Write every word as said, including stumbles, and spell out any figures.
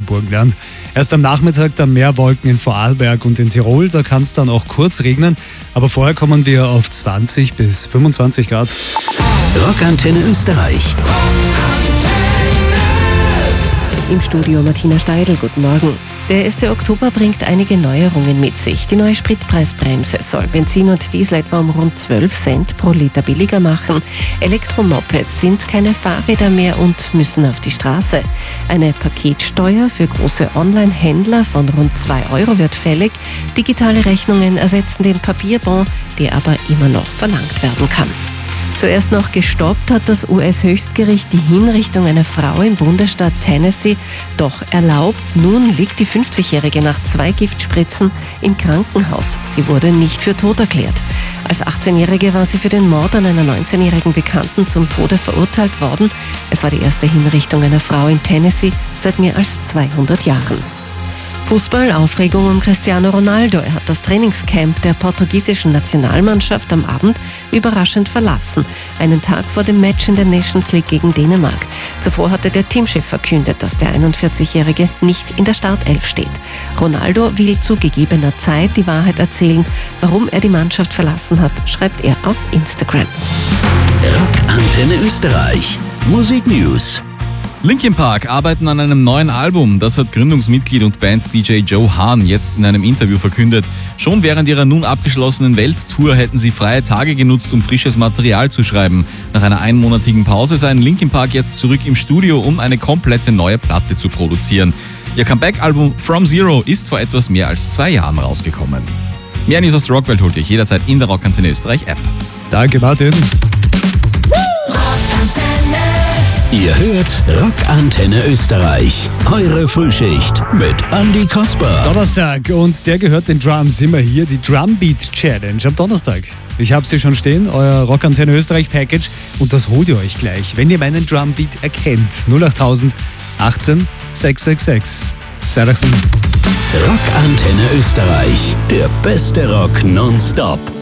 Burgenland. Erst am Nachmittag dann mehr Wolken in Vorarlberg und in Tirol. Da kann es dann auch kurz regnen. Aber vorher kommen wir auf zwanzig bis fünfundzwanzig Grad. Rockantenne Österreich. Im Studio Martina Steidl, guten Morgen. Der erste Oktober bringt einige Neuerungen mit sich. Die neue Spritpreisbremse soll Benzin und Diesel etwa um rund zwölf Cent pro Liter billiger machen. Elektromopeds sind keine Fahrräder mehr und müssen auf die Straße. Eine Paketsteuer für große Online-Händler von rund zwei Euro wird fällig. Digitale Rechnungen ersetzen den Papierbon, der aber immer noch verlangt werden kann. Zuerst noch gestoppt hat das U S-Höchstgericht die Hinrichtung einer Frau im Bundesstaat Tennessee doch erlaubt. Nun liegt die fünfzigjährige nach zwei Giftspritzen im Krankenhaus. Sie wurde nicht für tot erklärt. Als achtzehnjährige war sie für den Mord an einer neunzehnjährigen Bekannten zum Tode verurteilt worden. Es war die erste Hinrichtung einer Frau in Tennessee seit mehr als zweihundert Jahren. Fußball, Aufregung um Cristiano Ronaldo. Er hat das Trainingscamp der portugiesischen Nationalmannschaft am Abend überraschend verlassen. Einen Tag vor dem Match in der Nations League gegen Dänemark. Zuvor hatte der Teamchef verkündet, dass der einundvierzigjährige nicht in der Startelf steht. Ronaldo will zu gegebener Zeit die Wahrheit erzählen. Warum er die Mannschaft verlassen hat, schreibt er auf Instagram. Rockantenne Österreich. Musik News. Linkin Park arbeiten an einem neuen Album. Das hat Gründungsmitglied und Band-D J Joe Hahn jetzt in einem Interview verkündet. Schon während ihrer nun abgeschlossenen Welttour hätten sie freie Tage genutzt, um frisches Material zu schreiben. Nach einer einmonatigen Pause seien Linkin Park jetzt zurück im Studio, um eine komplette neue Platte zu produzieren. Ihr Comeback-Album From Zero ist vor etwas mehr als zwei Jahren rausgekommen. Mehr News aus der Rockwelt holt ihr jederzeit in der Rockantenne Österreich App. Danke, Martin. Ihr hört Rockantenne Österreich. Eure Frühschicht mit Andi Kasper. Donnerstag und der gehört den Drums immer hier, die Drumbeat Challenge am Donnerstag. Ich habe sie schon stehen, euer Rockantenne Österreich Package und das holt ihr euch gleich, wenn ihr meinen Drumbeat erkennt. null acht null null achtzehn sechs sechs sechs. Rockantenne Österreich, der beste Rock nonstop.